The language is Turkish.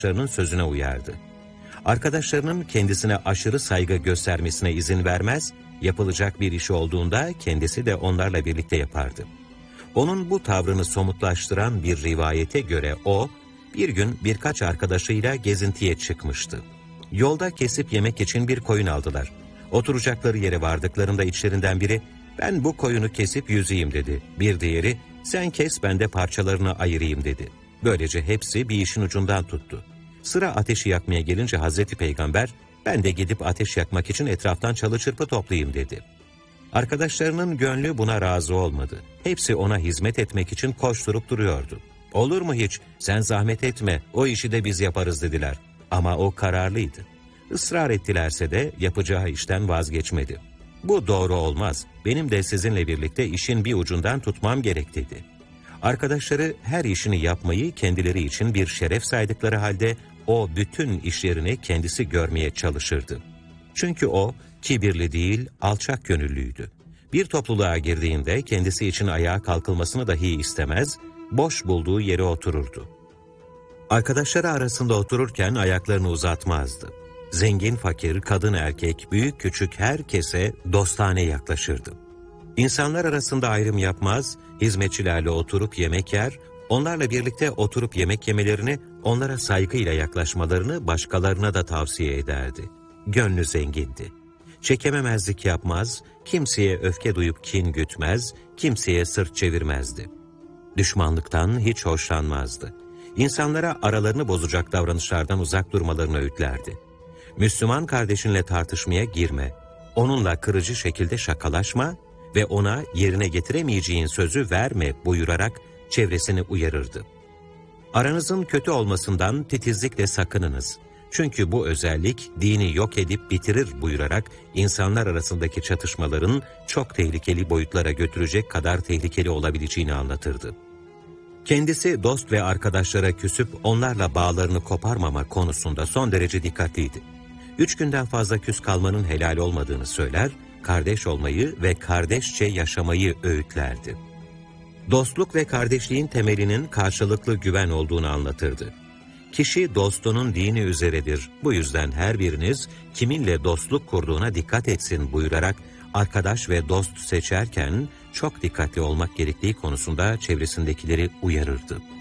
arkadaşlarının sözüne uyardı. Arkadaşlarının kendisine aşırı saygı göstermesine izin vermez, yapılacak bir iş olduğunda kendisi de onlarla birlikte yapardı. Onun bu tavrını somutlaştıran bir rivayete göre o, bir gün birkaç arkadaşıyla gezintiye çıkmıştı. Yolda kesip yemek için bir koyun aldılar. Oturacakları yere vardıklarında içlerinden biri, "Ben bu koyunu kesip yüzeyim," dedi. Bir diğeri, "Sen kes, ben de parçalarını ayırayım," dedi. Böylece hepsi bir işin ucundan tuttu. Sıra ateşi yakmaya gelince Hazreti Peygamber, "Ben de gidip ateş yakmak için etraftan çalı çırpı toplayayım," dedi. Arkadaşlarının gönlü buna razı olmadı. Hepsi ona hizmet etmek için koşturup duruyordu. "Olur mu hiç? Sen zahmet etme, o işi de biz yaparız," dediler. Ama o kararlıydı. Israr ettilerse de yapacağı işten vazgeçmedi. "Bu doğru olmaz, benim de sizinle birlikte işin bir ucundan tutmam gerek," dedi. Arkadaşları her işini yapmayı kendileri için bir şeref saydıkları halde o bütün işlerini kendisi görmeye çalışırdı. Çünkü o kibirli değil, alçak gönüllüydü. Bir topluluğa girdiğinde kendisi için ayağa kalkılmasını dahi istemez, boş bulduğu yere otururdu. Arkadaşları arasında otururken ayaklarını uzatmazdı. Zengin, fakir, kadın, erkek, büyük, küçük herkese dostane yaklaşırdı. İnsanlar arasında ayrım yapmaz, hizmetçilerle oturup yemek yer, onlarla birlikte oturup yemek yemelerini, onlara saygıyla yaklaşmalarını başkalarına da tavsiye ederdi. Gönlü zengindi. Çekememezlik yapmaz, kimseye öfke duyup kin gütmez, kimseye sırt çevirmezdi. Düşmanlıktan hiç hoşlanmazdı. İnsanlara aralarını bozacak davranışlardan uzak durmalarını öğütlerdi. Müslüman kardeşinle tartışmaya girme, onunla kırıcı şekilde şakalaşma ve ona yerine getiremeyeceğin sözü verme buyurarak çevresini uyarırdı. Aranızın kötü olmasından titizlikle sakınınız. Çünkü bu özellik dini yok edip bitirir buyurarak insanlar arasındaki çatışmaların çok tehlikeli boyutlara götürecek kadar tehlikeli olabileceğini anlatırdı. Kendisi dost ve arkadaşlara küsüp onlarla bağlarını koparmama konusunda son derece dikkatliydi. 3 günden fazla küs kalmanın helal olmadığını söyler, kardeş olmayı ve kardeşçe yaşamayı öğütlerdi. Dostluk ve kardeşliğin temelinin karşılıklı güven olduğunu anlatırdı. Kişi dostunun dini üzeredir, bu yüzden her biriniz kiminle dostluk kurduğuna dikkat etsin buyurarak arkadaş ve dost seçerken çok dikkatli olmak gerektiği konusunda çevresindekileri uyarırdı.